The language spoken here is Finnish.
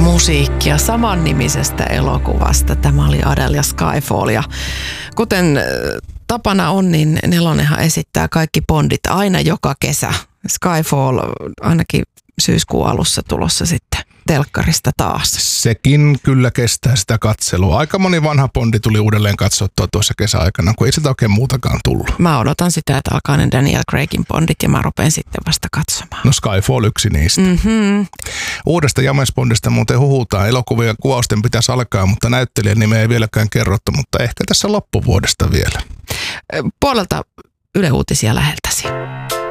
musiikkia samannimisestä elokuvasta. Tämä oli Adele ja Skyfall. Ja kuten tapana on, niin Nelonenhan esittää kaikki Bondit aina joka kesä. Skyfall ainakin syyskuun alussa tulossa sitten telkkarista taas. Sekin kyllä kestää sitä katselua. Aika moni vanha Bondi tuli uudelleen katsottua tuossa kesäaikana, kun ei sitä oikein muutakaan tullut. Mä odotan sitä, että alkaa ne Daniel Craigin Bondit ja mä rupean sitten vasta katsomaan. No Skyfall yksi niistä. Mm-hmm. Uudesta James Bondista muuten huhutaan. Elokuvien kuvausten pitäisi alkaa, mutta näyttelijän nimeä ei vieläkään kerrottu, mutta ehkä tässä loppuvuodesta vielä. Puolelta Yle Uutisia läheltäsi.